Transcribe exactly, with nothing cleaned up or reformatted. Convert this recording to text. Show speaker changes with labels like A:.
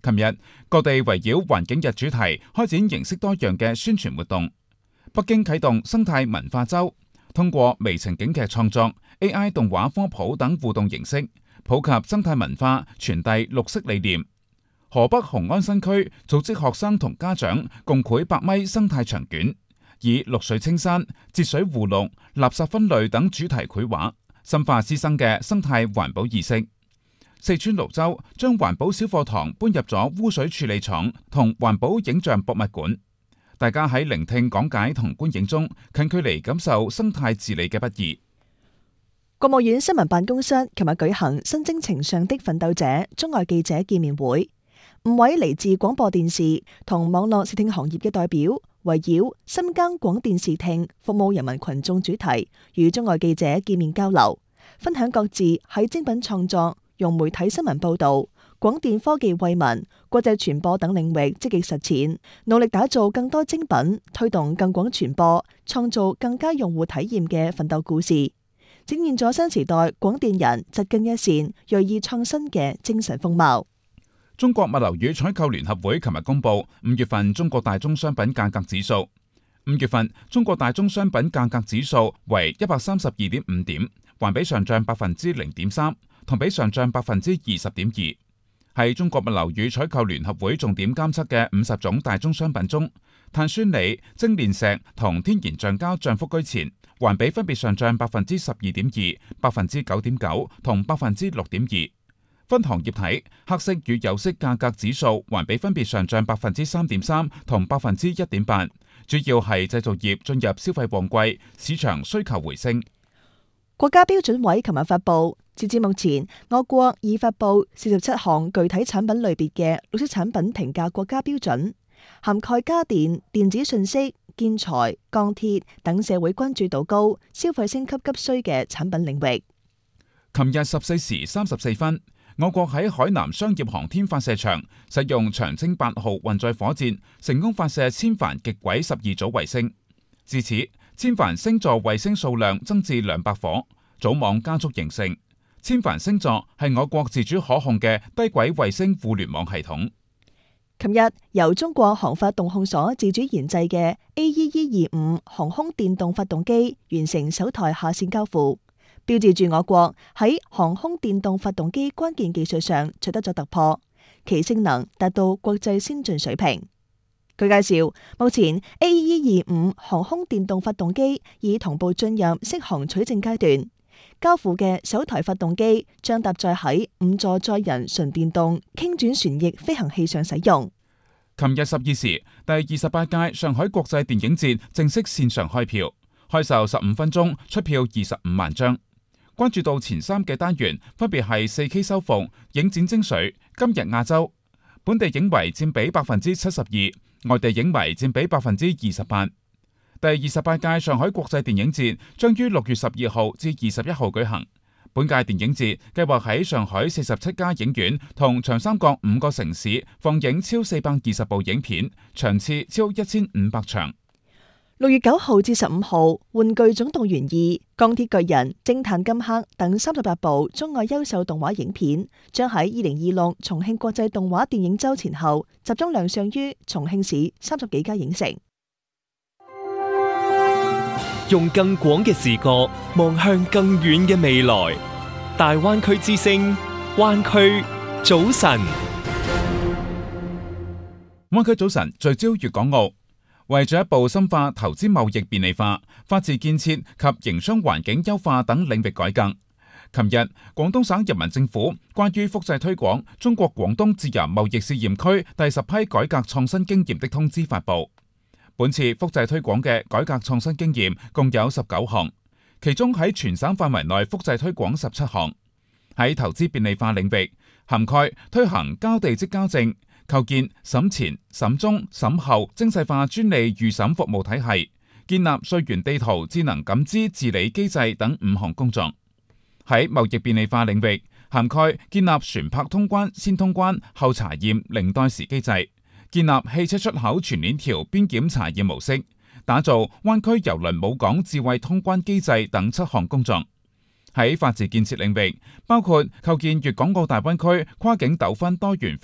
A: 琴日，各地圍繞環境日主題開展形式多樣嘅宣傳活動。北京啟動生態文化週，通過微情景劇創作、A I 動畫科普等互動形式，普及生態文化，傳遞綠色理念。河北雄安新區組織學生同家長共繪百米生態長卷，以綠水青山、節水護綠、垃圾分類等主題繪畫，深化師生嘅生態環保意識。四川瀘州將環保小課堂搬入咗污水處理廠同環保影像博物館，大家喺聆聽講解同觀影中，近距離感受生態治理嘅不易。
B: 國務院新聞辦公室琴日舉行新征程上的奮鬥者中外記者見面會，五位嚟自廣播電視同網絡視聽行業嘅代表，圍繞深耕廣電視聽服務人民群眾主題，與中外記者見面交流，分享各自喺精品創作、用媒體新聞報導、廣電科技惠民、國際傳播等領域積極實踐，努力打造更多精品，推動更廣傳播，創造更加用戶體驗嘅奮鬥故事，展現咗新時代廣電人紮根一線、銳意創新嘅精神風貌。
A: 中國物流與採購聯合會琴日公布五月份中國大宗商品價格指數，五月份中國大宗商品價格指數為一百三十二點五點，環比上漲百分之零點三。同比上漲百分之二十點二，係中國物流與採購聯合會重點監測嘅五十種大宗商品中，碳酸鋰、精煉石同天然橡膠漲幅居前，環比分別上漲百分之十二點二、百分之九點九同百分之六點二。分行業睇，黑色與有色價格指數環比分別上漲百分之三點三同百分之一點八，主要係製造業進入消費旺季，市場需求回升。
B: 國家標準委琴日發布，截至目前，我國已發布四十七項具體產品類別嘅綠色產品評價國家標準，涵蓋家電、電子信息、建材、鋼鐵等社會關注度高、消費升級急需嘅產品領域。
A: 琴日十四時三十四分，我國喺海南商業航天發射場使用長征八號運載火箭，成功發射千帆極軌十二組衛星。至此，千帆星座衛星數量增至兩百顆，組網加速形成。千帆星座係我國自主可控嘅低軌衛星互聯網系統。
B: 琴日由中國航發動控所自主研製嘅 A E E 二五航空電動發動機完成首台下線交付，標誌住我國喺航空電動發動機關鍵技術上取得咗突破，其性能達到國際先進水平。據介紹，目前 A E E 二五航空電動發動機已同步進入適航取證階段，交付嘅首台發動機將搭載喺五座載人純電動傾轉旋翼飛行器上使用。
A: 琴日十二時，第二十八屆上海國際電影節正式線上開票，開售十五分鐘，出票二十五萬張。關注到前三嘅單元分別係 四 K 修復、影展精髓、今日亞洲，本地影迷佔比百分之七十二，外地影迷佔比百分之二十八。第二十八屆上海國際電影節將於六月十二號至二十一號舉行。本屆電影節計劃喺上海四十七家影院同長三角五個城市放映超四百二十部影片，場次超一千五百場。
B: 六月九號至十五號，《玩具總動員二》、《鋼鐵巨人》、《偵探金克》等三十八部中外優秀動畫影片，將喺二零二六重慶國際動畫電影週前後集中亮相於重慶市三十幾家影城。
C: 用更廣嘅視角望向更遠嘅未來，大灣區之聲，灣區早晨。
A: 灣區早晨聚焦粵港澳，為進一步深化投資貿易便利化、法治建設及營商環境優化等領域改革，琴日廣東省人民政府關於複製推廣中國廣東自由貿易試驗區第十批改革創新經驗的通知發布。本次複製推廣嘅改革創新經驗共有十九項，其中喺全省範圍內複製推廣十七項。喺投資便利化領域，涵蓋推行交地即交證、構建審前、審中、審後精細化專利預審服務體系、建立稅源地圖智能感知治理機制等五項工作。喺貿易便利化領域，涵蓋建立船舶通關先通關後查驗零待時機制，建立汽車出口全鏈條邊檢查驗模式，打造灣區郵輪母港智慧通關機制等七項工作。喺法治建設領域，包括構建粵港澳大灣區跨境糾紛多元